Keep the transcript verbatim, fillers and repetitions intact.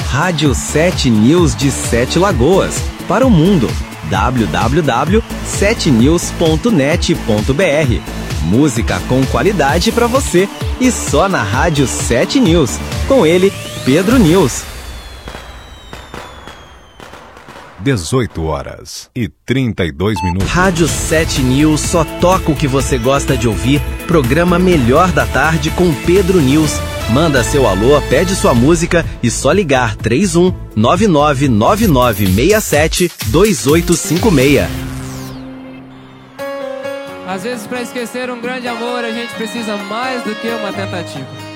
Rádio sete News de Sete Lagoas, para o mundo. w w w ponto sete news ponto net ponto b r. Música com qualidade para você e só na Rádio sete News. Com ele, Pedro News. dezoito horas e trinta e dois minutos. Rádio sete News só toca o que você gosta de ouvir. Programa Melhor da Tarde com Pedro News. Manda seu alô, pede sua música e só ligar três um nove nove nove nove seis sete dois oito cinco seis. Às vezes, para esquecer um grande amor, a gente precisa mais do que uma tentativa.